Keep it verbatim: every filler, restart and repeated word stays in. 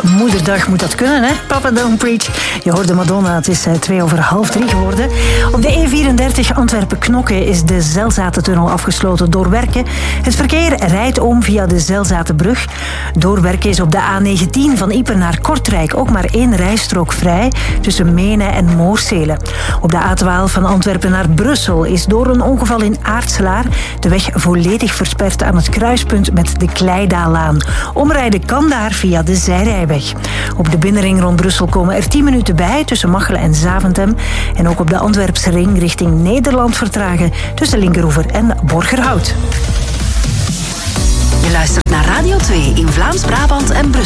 moederdag moet dat kunnen, hè? Papa don't preach. Je hoorde Madonna, het is twee over half drie geworden. Op de E vierendertig Antwerpen-Knokke is de Zelzatentunnel afgesloten door werken. Het verkeer rijdt om via de Zelzatenbrug. Doorwerken is op de A negentien van Ieper naar Kortrijk ook maar één rijstrook vrij tussen Menen en Moorsele. Op de A twaalf van Antwerpen naar Brussel is door een ongeval in Aartselaar de weg volledig versperd aan het kruispunt met de Kleidaallaan. Omrijden kan daar via de zijrijweg. Op de binnenring rond Brussel komen er tien minuten bij tussen Machelen en Zaventem. En ook op de Antwerpse ring richting Nederland vertragen tussen Linkeroever en Borgerhout. Je luistert naar Radio twee in Vlaams-Brabant en Brussel.